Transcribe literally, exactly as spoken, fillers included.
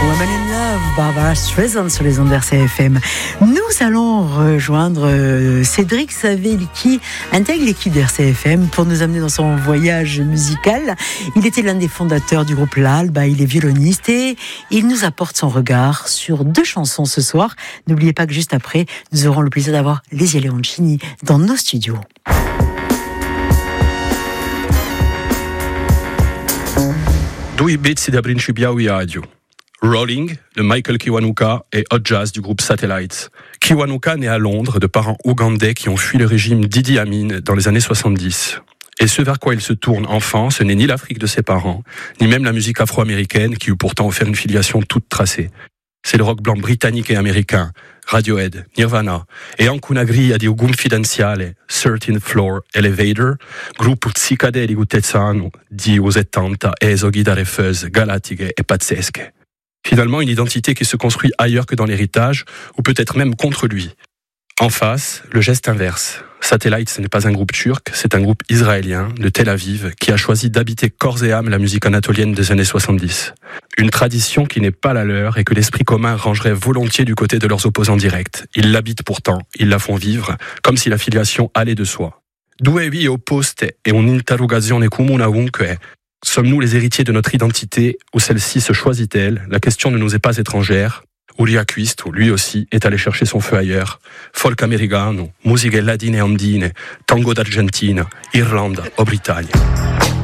Woman in Love, Barbara Streisand sur les ondes R C F M. Nous allons rejoindre Cédric Savelli qui intègre l'équipe d'R C F M pour nous amener dans son voyage musical. Il était l'un des fondateurs du groupe L'Alba, il est violoniste et il nous apporte son regard sur deux chansons ce soir. N'oubliez pas que juste après, nous aurons le plaisir d'avoir Lesia Leoncini dans nos studios. Due pezzi da principiao radio. Rolling, de Michael Kiwanuka, et Hot Jazz du groupe Satellites. Kiwanuka naît à Londres de parents ougandais qui ont fui le régime d'Idi Amin dans les années soixante-dix. Et ce vers quoi il se tourne enfant, ce n'est ni l'Afrique de ses parents, ni même la musique afro-américaine qui eût pourtant offert une filiation toute tracée. C'est le rock blanc britannique et américain, Radiohead, Nirvana, e anche una griglia di confidenziale, thirteenth Floor Elevator, gruppo psichedelico texano di U settanta e esso chitarre galattiche e pazzesche. Finalement, une identité qui se construit ailleurs que dans l'héritage, ou peut-être même contre lui. En face, le geste inverse. Satellite, ce n'est pas un groupe turc, c'est un groupe israélien de Tel Aviv qui a choisi d'habiter corps et âme la musique anatolienne des années soixante-dix. Une tradition qui n'est pas la leur et que l'esprit commun rangerait volontiers du côté de leurs opposants directs. Ils l'habitent pourtant, ils la font vivre, comme si la filiation allait de soi. Due vie opposte e un'interrogazione comune ovunque. Sommes-nous les héritiers de notre identité ou celle-ci se choisit-elle? La question ne nous est pas étrangère. Uria Quisto, lui aussi, est allé chercher son feu ailleurs. Folk americano, musiche latine e andine, tango d'Argentina, Irlanda o Britannia.